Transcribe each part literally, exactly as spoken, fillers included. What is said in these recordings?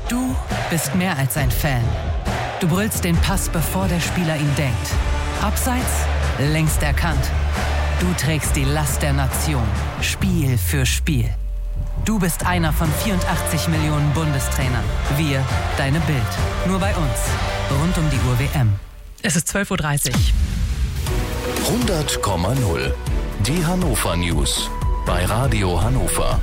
Du bist mehr als ein Fan. Du brüllst den Pass, bevor der Spieler ihn denkt. Abseits, längst erkannt. Du trägst die Last der Nation, Spiel für Spiel. Du bist einer von vierundachtzig Millionen Bundestrainern. Wir, deine Bild. Nur bei uns. Rund um die Uhr W M. Es ist zwölf Uhr dreißig. hundert Komma null. Die Hannover News. Bei Radio Hannover.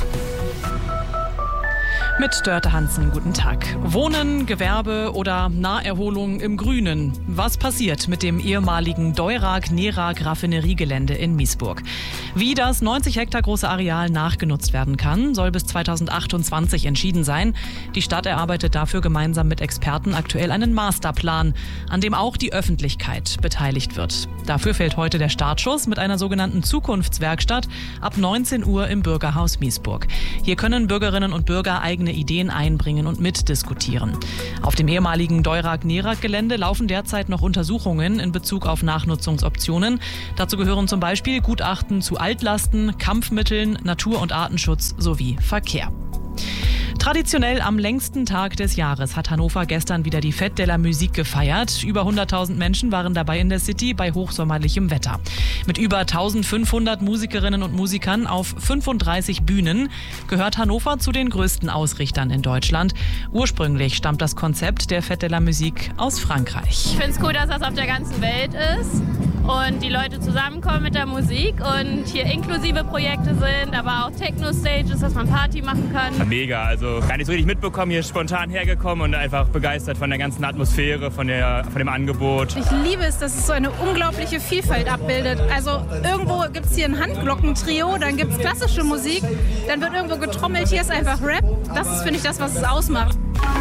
Mit Dörte Hansen, guten Tag. Wohnen, Gewerbe oder Naherholung im Grünen. Was passiert mit dem ehemaligen Deurag-Nerak-Raffineriegelände in Miesburg? Wie das neunzig Hektar große Areal nachgenutzt werden kann, soll bis zweitausendachtundzwanzig entschieden sein. Die Stadt erarbeitet dafür gemeinsam mit Experten aktuell einen Masterplan, an dem auch die Öffentlichkeit beteiligt wird. Dafür fällt heute der Startschuss mit einer sogenannten Zukunftswerkstatt ab neunzehn Uhr im Bürgerhaus Miesburg. Hier können Bürgerinnen und Bürger eigene Ideen einbringen und mitdiskutieren. Auf dem ehemaligen Deurag-Nerak-Gelände laufen derzeit noch Untersuchungen in Bezug auf Nachnutzungsoptionen. Dazu gehören zum Beispiel Gutachten zu Altlasten, Kampfmitteln, Natur- und Artenschutz sowie Verkehr. Traditionell am längsten Tag des Jahres hat Hannover gestern wieder die Fête de la Musique gefeiert. Über hunderttausend Menschen waren dabei in der City bei hochsommerlichem Wetter. Mit über eintausendfünfhundert Musikerinnen und Musikern auf fünfunddreißig Bühnen gehört Hannover zu den größten Ausrichtern in Deutschland. Ursprünglich stammt das Konzept der Fête de la Musique aus Frankreich. Ich finde es cool, dass das auf der ganzen Welt ist und die Leute zusammenkommen mit der Musik und hier inklusive Projekte sind, aber auch Techno-Stages, dass man Party machen kann. Mega, also gar nicht so richtig mitbekommen, hier spontan hergekommen und einfach begeistert von der ganzen Atmosphäre, von, der, von dem Angebot. Ich liebe es, dass es so eine unglaubliche Vielfalt abbildet. Also irgendwo gibt es hier ein Handglockentrio, dann gibt es klassische Musik, dann wird irgendwo getrommelt, hier ist einfach Rap. Das ist, finde ich, das, was es ausmacht.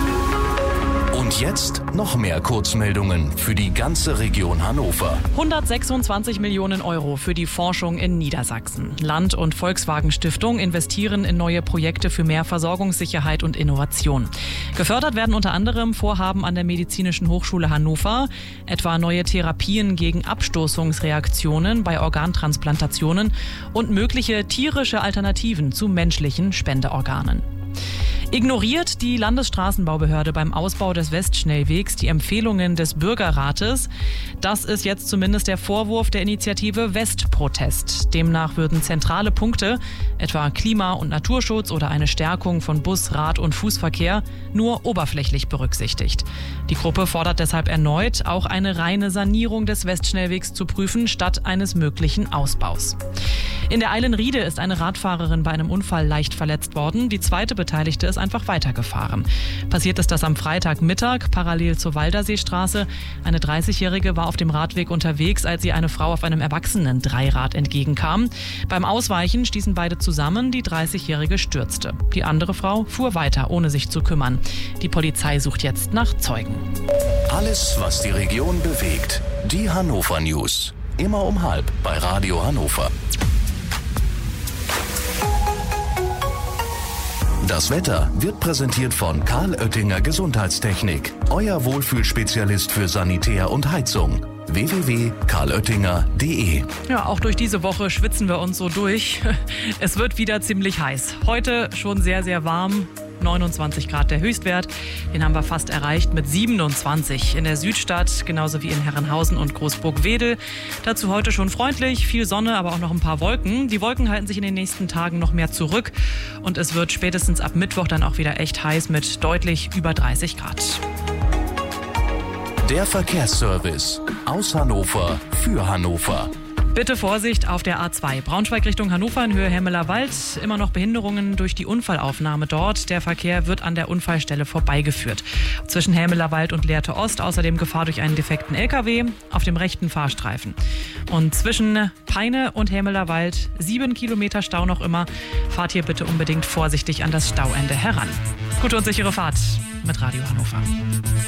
Und jetzt noch mehr Kurzmeldungen für die ganze Region Hannover. hundertsechsundzwanzig Millionen Euro für die Forschung in Niedersachsen. Land- und Volkswagen Stiftung investieren in neue Projekte für mehr Versorgungssicherheit und Innovation. Gefördert werden unter anderem Vorhaben an der Medizinischen Hochschule Hannover, etwa neue Therapien gegen Abstoßungsreaktionen bei Organtransplantationen und mögliche tierische Alternativen zu menschlichen Spendeorganen. Ignoriert die Landesstraßenbaubehörde beim Ausbau des Westschnellwegs die Empfehlungen des Bürgerrates? Das ist jetzt zumindest der Vorwurf der Initiative Westprotest. Demnach würden zentrale Punkte, etwa Klima- und Naturschutz oder eine Stärkung von Bus-, Rad- und Fußverkehr, nur oberflächlich berücksichtigt. Die Gruppe fordert deshalb erneut, auch eine reine Sanierung des Westschnellwegs zu prüfen, statt eines möglichen Ausbaus. In der Eilenriede ist eine Radfahrerin bei einem Unfall leicht verletzt worden. Die zweite Beteiligte ist einfach weitergefahren. Passiert ist das am Freitagmittag, parallel zur Walderseestraße. Eine dreißigjährige war auf dem Radweg unterwegs, als sie eine Frau auf einem Erwachsenen-Dreirad entgegenkam. Beim Ausweichen stießen beide zusammen, die dreißigjährige stürzte. Die andere Frau fuhr weiter, ohne sich zu kümmern. Die Polizei sucht jetzt nach Zeugen. Alles, was die Region bewegt. Die Hannover News. Immer um halb bei Radio Hannover. Das Wetter wird präsentiert von Karl Oettinger Gesundheitstechnik. Euer Wohlfühlspezialist für Sanitär und Heizung. w w w punkt karl oettinger punkt d e. Ja, auch durch diese Woche schwitzen wir uns so durch. Es wird wieder ziemlich heiß. Heute schon sehr, sehr warm. neunundzwanzig Grad der Höchstwert. Den haben wir fast erreicht mit siebenundzwanzig in der Südstadt, genauso wie in Herrenhausen und Großburg-Wedel. Dazu heute schon freundlich, viel Sonne, aber auch noch ein paar Wolken. Die Wolken halten sich in den nächsten Tagen noch mehr zurück und es wird spätestens ab Mittwoch dann auch wieder echt heiß mit deutlich über dreißig Grad. Der Verkehrsservice aus Hannover für Hannover. Bitte Vorsicht auf der A zwei. Braunschweig Richtung Hannover in Höhe Hemmeler Wald. Immer noch Behinderungen durch die Unfallaufnahme dort. Der Verkehr wird an der Unfallstelle vorbeigeführt. Zwischen Hemmeler Wald und Lehrte Ost außerdem Gefahr durch einen defekten L K W auf dem rechten Fahrstreifen. Und zwischen Peine und Hemmeler Wald sieben Kilometer Stau noch immer. Fahrt hier bitte unbedingt vorsichtig an das Stauende heran. Gute und sichere Fahrt mit Radio Hannover.